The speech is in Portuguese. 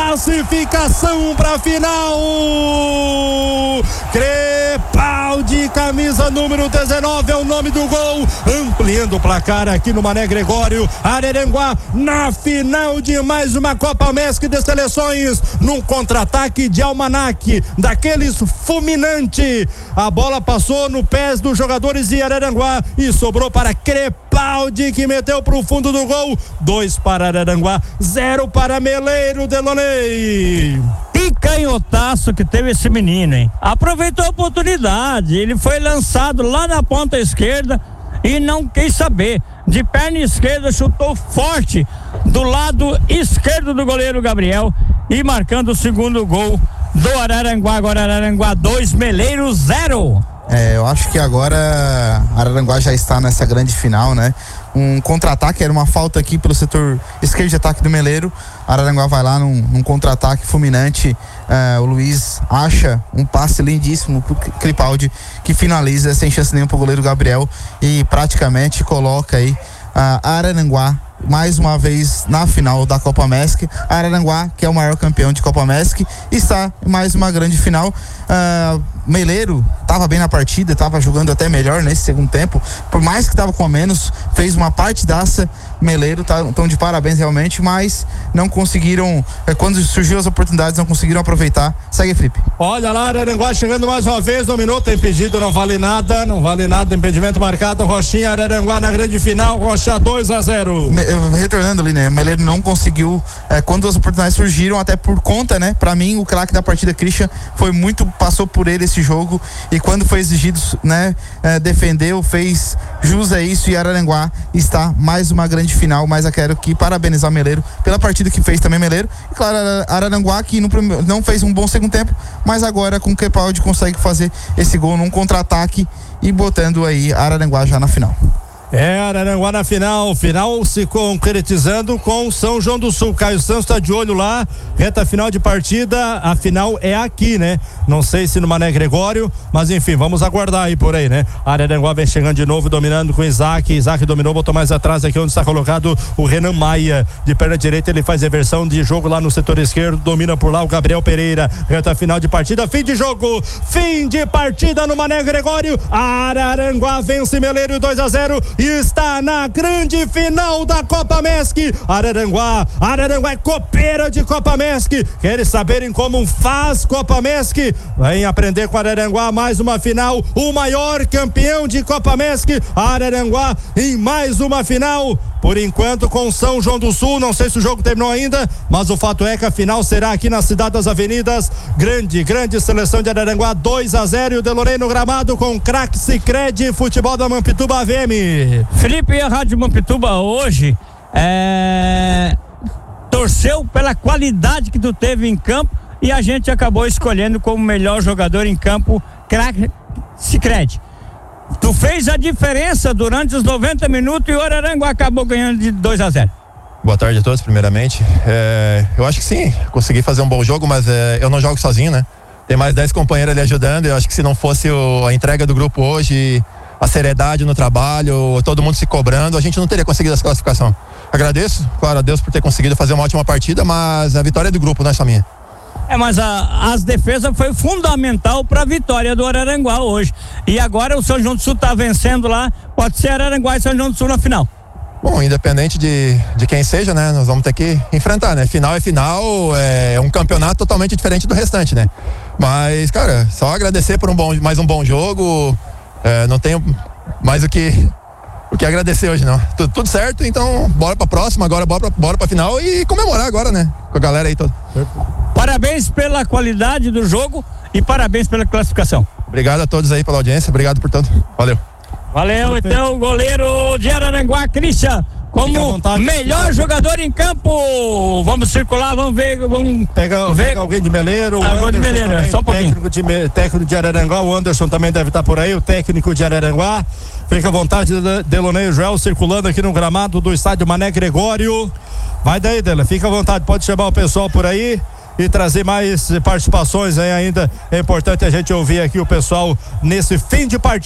classificação para a final. Crepaldi, camisa número 19 é o nome do gol, ampliando o placar aqui no Mané Gregório. Araranguá na final de mais uma Copa MESC de Seleções, num contra-ataque de almanaque, daqueles fulminante. A bola passou no pés dos jogadores de Araranguá e sobrou para Crepaldi, que meteu para o fundo do gol. 2 para Araranguá, 0 para Meleiro, Delonei. E canhotaço que teve esse menino, hein? Aproveitou a oportunidade, ele foi lançado lá na ponta esquerda e não quis saber. De perna esquerda, chutou forte do lado esquerdo do goleiro Gabriel e marcando o segundo gol do Araranguá. Agora Araranguá 2, Meleiro 0. Eu acho que agora Araranguá já está nessa grande final, né? Um contra-ataque, era uma falta aqui pelo setor esquerdo de ataque do Meleiro. Araranguá vai lá num contra-ataque fulminante. O Luiz acha um passe lindíssimo pro Crepaldi, que finaliza sem chance nenhuma pro goleiro Gabriel e praticamente coloca aí Araranguá mais uma vez na final da Copa MESC. Araranguá, que é o maior campeão de Copa MESC, está em mais uma grande final. Meleiro estava bem na partida, estava jogando até melhor nesse segundo tempo, por mais que estava com a menos, fez uma partidaça. Meleiro estão de parabéns realmente, mas não conseguiram, quando surgiu as oportunidades, não conseguiram aproveitar. Segue, Felipe. Olha lá, Araranguá chegando mais uma vez, dominou, tem impedido, não vale nada, impedimento marcado. Rochinha, Araranguá na grande final, Rocha 2-0. Retornando ali, né? Meleiro não conseguiu, quando as oportunidades surgiram, até por conta, né? Pra mim, o craque da partida, Christian, passou por ele esse jogo, e quando foi exigido, né? Defendeu, fez jus a isso, e Araranguá está mais uma grande final. Mas eu quero aqui parabenizar o Meleiro pela partida que fez também, Meleiro. E claro, Araranguá que não fez um bom segundo tempo, mas agora com o Crepaldi consegue fazer esse gol num contra-ataque e botando aí Araranguá já na final. Araranguá na final se concretizando com São João do Sul. Caio Santos está de olho lá, reta final de partida, a final é aqui, né? Não sei se no Mané Gregório, mas enfim, vamos aguardar aí por aí, né? Araranguá vem chegando de novo, dominando com Isaac dominou, botou mais atrás aqui onde está colocado o Renan Maia, de perna direita, ele faz reversão de jogo lá no setor esquerdo, domina por lá o Gabriel Pereira, reta final de partida, fim de jogo, fim de partida no Mané Gregório. Araranguá vence Meleiro 2-0 e está na grande final da Copa MESC. Araranguá é copeira de Copa MESC. Querem saberem como faz Copa MESC? Vem aprender com Araranguá, mais uma final, o maior campeão de Copa MESC. Araranguá em mais uma final, por enquanto com São João do Sul. Não sei se o jogo terminou ainda, mas o fato é que a final será aqui na Cidade das Avenidas. Grande seleção de Araranguá, 2-0, e o Delorei no gramado com craque Sicredi Futebol da Mampituba AVM. Felipe, a Rádio Mampituba hoje torceu pela qualidade que tu teve em campo e a gente acabou escolhendo como melhor jogador em campo craque Sicredi. Tu fez a diferença durante os 90 minutos e o Araranguá acabou ganhando de 2-0. Boa tarde a todos, primeiramente. Eu acho que sim, consegui fazer um bom jogo, mas eu não jogo sozinho, né? Tem mais 10 companheiros ali ajudando. Eu acho que se não fosse a entrega do grupo hoje, a seriedade no trabalho, todo mundo se cobrando, a gente não teria conseguido essa classificação. Agradeço, claro, a Deus por ter conseguido fazer uma ótima partida, mas a vitória é do grupo, não é só minha. Mas as defesas foi fundamental para a vitória do Araranguá hoje. E agora o São João do Sul está vencendo lá, pode ser Araranguá e São João do Sul na final. Bom, independente de quem seja, né, nós vamos ter que enfrentar, né? Final é final, é um campeonato totalmente diferente do restante, né? Mas, cara, só agradecer por mais um bom jogo. Não tenho mais o que agradecer hoje, não. Tudo certo, então bora pra próxima, agora bora pra final e comemorar agora, né? Com a galera aí toda. Parabéns pela qualidade do jogo e parabéns pela classificação. Obrigado a todos aí pela audiência, obrigado por tanto. Valeu, então, goleiro de Araranguá, Christian, como melhor jogador em campo. Vamos circular, vamos ver. Pega alguém de Meleiro. Alguém de Meleiro, também, só um pouquinho. Técnico de Araranguá, o Anderson também deve estar por aí, o técnico de Araranguá. Fica à vontade, Delonei e Joel circulando aqui no gramado do estádio Mané Gregório. Vai daí, Dela, fica à vontade, pode chamar o pessoal por aí e trazer mais participações aí ainda. É importante a gente ouvir aqui o pessoal nesse fim de partida.